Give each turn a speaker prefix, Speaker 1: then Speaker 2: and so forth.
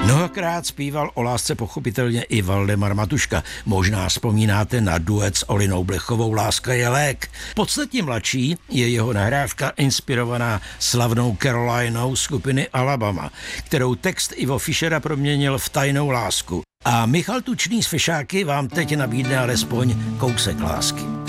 Speaker 1: Mnohokrát zpíval o lásce pochopitelně i Valdemar Matuška. Možná vzpomínáte na duet s Olinou Blechovou Láska je lék. Podstatně mladší je jeho nahrávka inspirovaná slavnou Carolinou skupiny Alabama, kterou text Ivo Fischera proměnil v Tajnou lásku. A Michal Tučný z Fešáky vám teď nabídne alespoň kousek lásky.